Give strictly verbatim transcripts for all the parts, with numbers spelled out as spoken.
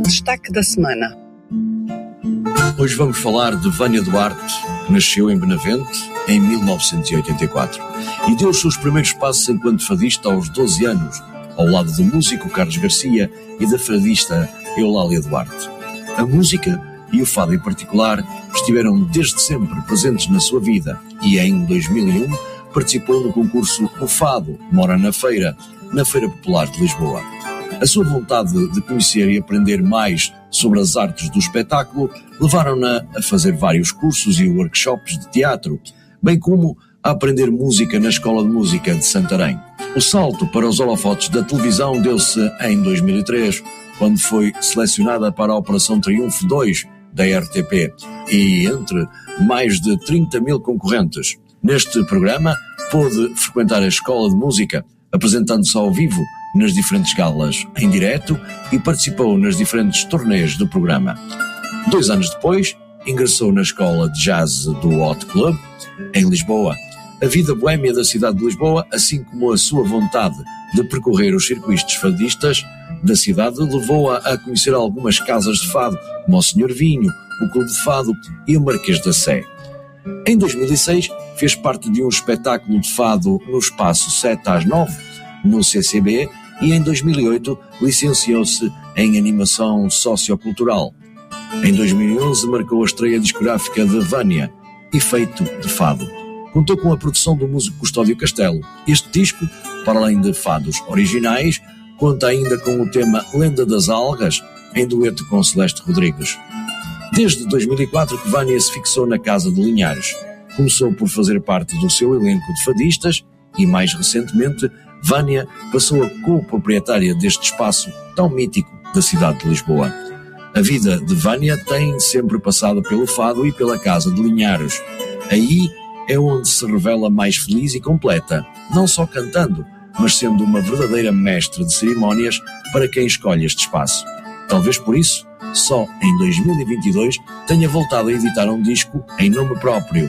Destaque da semana. Hoje vamos falar de Vânia Duarte, que nasceu em Benavente em mil novecentos e oitenta e quatro e deu os seus primeiros passos enquanto fadista aos doze anos, ao lado do músico Carlos Garcia e da fadista Eulália Duarte. A música e o fado em particular estiveram desde sempre presentes na sua vida e em dois mil e um participou no concurso O Fado Mora na Feira, na Feira Popular de Lisboa. A sua vontade de conhecer e aprender mais sobre as artes do espetáculo levaram-na a fazer vários cursos e workshops de teatro, bem como a aprender música na Escola de Música de Santarém. O salto para os holofotes da televisão deu-se em dois mil e três, quando foi selecionada para a Operação Triunfo dois da R T P, e entre mais de trinta mil concorrentes. Neste programa, pôde frequentar a Escola de Música, apresentando-se ao vivo nas diferentes galas em direto e participou nas diferentes turnês do programa. Dois anos depois, ingressou na Escola de Jazz do Hot Club, em Lisboa. A vida boémia da cidade de Lisboa, assim como a sua vontade de percorrer os circuitos fadistas da cidade, levou-a a conhecer algumas casas de fado, como o Senhor Vinho, o Clube de Fado e o Marquês da Sé. Em dois mil e seis, fez parte de um espetáculo de fado no Espaço sete às nove, no C C B, e em dois mil e oito licenciou-se em animação sociocultural. Em dois mil e onze marcou a estreia discográfica de Vânia, Efeito de Fado. Contou com a produção do músico Custódio Castelo. Este disco, para além de fados originais, conta ainda com o tema Lenda das Algas, em dueto com Celeste Rodrigues. Desde dois mil e quatro que Vânia se fixou na Casa de Linhares. Começou por fazer parte do seu elenco de fadistas e, mais recentemente, Vânia passou a co-proprietária deste espaço tão mítico da cidade de Lisboa. A vida de Vânia tem sempre passado pelo fado e pela Casa de Linhares. Aí é onde se revela mais feliz e completa, não só cantando, mas sendo uma verdadeira mestre de cerimónias para quem escolhe este espaço. Talvez por isso, só em dois mil e vinte e dois tenha voltado a editar um disco em nome próprio.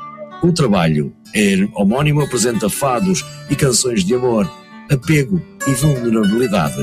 O trabalho é homónimo, apresenta fados e canções de amor, apego e vulnerabilidade.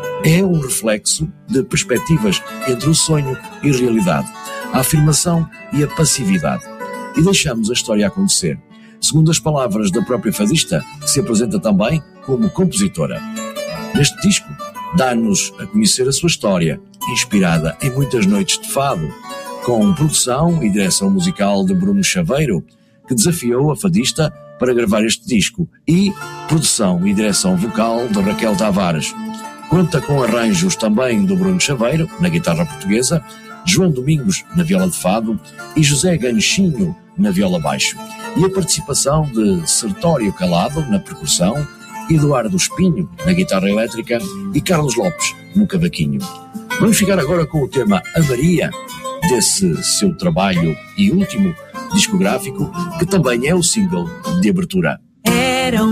É um reflexo de perspectivas entre o sonho e a realidade, a afirmação e a passividade. E deixamos a história acontecer. Segundo as palavras da própria fadista, que se apresenta também como compositora. Neste disco, dá-nos a conhecer a sua história, inspirada em muitas noites de fado, com produção e direção musical de Bruno Chaveiro, que desafiou a fadista para gravar este disco, e produção e direção vocal de Raquel Tavares. Conta com arranjos também do Bruno Chaveiro, na guitarra portuguesa, João Domingos, na viola de fado, e José Ganchinho, na viola baixo. E a participação de Sertório Calado, na percussão, Eduardo Espinho, na guitarra elétrica, e Carlos Lopes, no cavaquinho. Vamos ficar agora com o tema A Maria, desse seu trabalho e último discográfico, que também é o single de abertura.